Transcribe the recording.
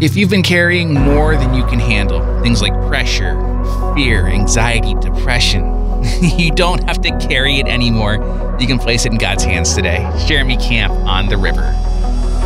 If you've been carrying more than you can handle, things like pressure, fear, anxiety, depression, you don't have to carry it anymore. You can place it in God's hands today. Jeremy Camp on the River.